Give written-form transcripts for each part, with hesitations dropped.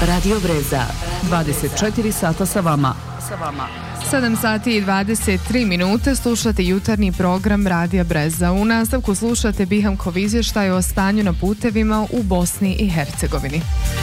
Radio Breza. 24 sata sa vama. 7 sati i 23 minute slušate jutarnji program Radija Breza. U nastavku slušate Bihamkov izvještaj o stanju na putevima u Bosni i Hercegovini.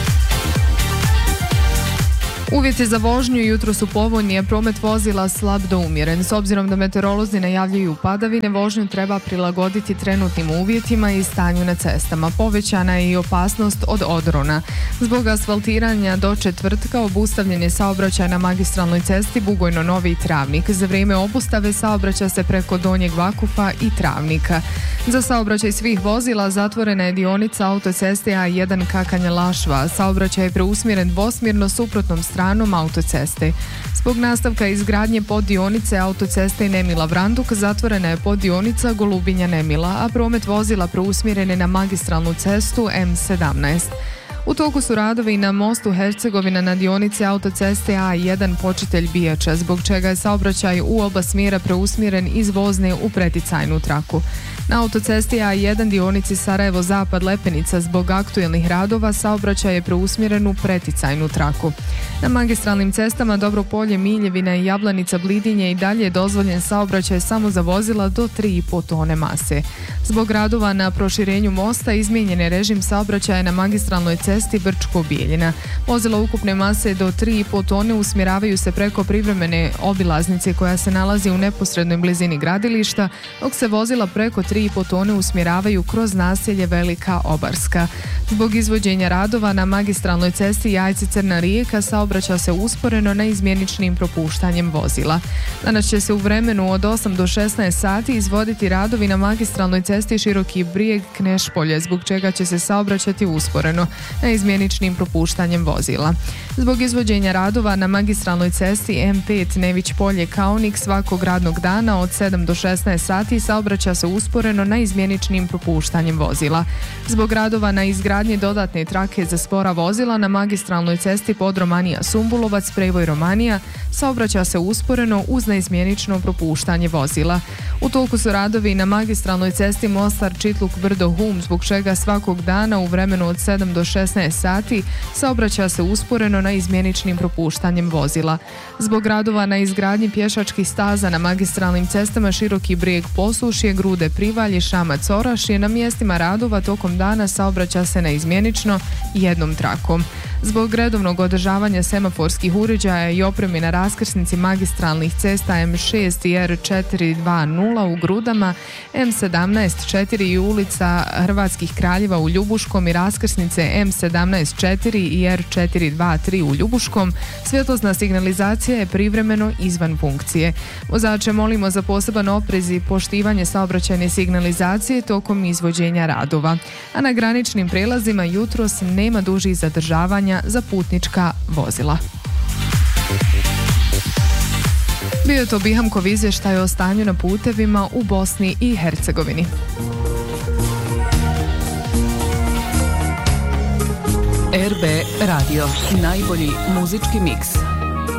Uvjeti za vožnju jutro su povoljni, a promet vozila slab do umjeren. S obzirom da meteorolozi najavljuju padavine, vožnju treba prilagoditi trenutnim uvjetima i stanju na cestama. Povećana je i opasnost od odrona. Zbog asfaltiranja do četvrtka obustavljen je saobraćaj na magistralnoj cesti Bugojno-Novi Travnik. Za vrijeme obustave saobraća se preko Donjeg Vakufa i Travnika. Za saobraćaj svih vozila zatvorena je dionica autoceste A1 Kakanja-Lašva. Saobraćaj je preusmjeren dvosmjerno suprotnom stranom autoceste. Zbog nastavka izgradnje poddionice autoceste Nemila-Vranduk zatvorena je poddionica Golubinja-Nemila, a promet vozila preusmjeren je na magistralnu cestu M17. U toku su radovi na mostu Hercegovina na dionici autoceste A1 Počitelj Bijača, zbog čega je saobraćaj u oba smjera preusmjeren iz vozne u preticajnu traku. Na autocesti A1 dionici Sarajevo-Zapad Lepenica zbog aktuelnih radova saobraćaj je preusmjeren u preticajnu traku. Na magistralnim cestama Dobropolje, Miljevina i Jablanica Blidinje i dalje je dozvoljen saobraćaj samo za vozila do 3,5 tone mase. Zbog radova na proširenju mosta izmijenjen je režim saobraćaja na magistralnoj cesti Brčko-Bijeljina. Vozila ukupne mase do 3,5 tone usmjeravaju se preko privremene obilaznice koja se nalazi u neposrednoj blizini gradilišta, dok se vozila preko 3,5 tone usmjeravaju kroz naselje Velika Obarska. Zbog izvođenja radova na magistralnoj cesti Jajce-Crna Rijeka saobraća se usporeno na izmjeničnim propuštanjem vozila. Danas će se u vremenu od 8 do 16 sati izvoditi radovi na magistralnoj cesti Široki Brijeg-Knešpolje, zbog čega će se saobraćati usporeno na izmjeničnim propuštanjem vozila. Zbog izvođenja radova na magistralnoj cesti M5 Nević Polje-Kaunik svakog radnog dana od 7 do 16 sati saobraća se usporeno na izmjeničnim propuštanjem vozila. Zbog radova na izgradnji dodatne trake za spora vozila na magistralnoj cesti Podromanija-Sumbulovac Prevoj-Romanija saobraća se usporeno uz neizmjenično propuštanje vozila. U toku su radovi na magistralnoj cesti Mostar-Čitluk-Brdo-Hum, zbog čega svakog dana u vremenu od 7 do 16 sati saobraća se usporeno na izmjeničnim propuštanjem vozila. Zbog radova na izgradnji pješačkih staza na magistralnim cestama Široki Brijeg-Posušje, Grude-Privalje, Šamac-Orašje na mjestima radova tokom dana saobraća se neizmjenično jednom trakom. Zbog redovnog održavanja semaforskih uređaja i opreme na raskrsnici magistralnih cesta M6 i R420 u Grudama, M17-4 i ulica Hrvatskih Kraljeva u Ljubuškom i raskrsnice M17-4 i R423 u Ljubuškom, svjetlosna signalizacija je privremeno izvan funkcije. Vozače molimo za poseban oprez i poštivanje saobraćajne signalizacije tokom izvođenja radova. A na graničnim prijelazima jutros nema dužih zadržavanja za putnička vozila. Bio je to Bihamkov izvještaj o stanju na putevima u Bosni i Hercegovini. RB Radio, najbolji muzički miks.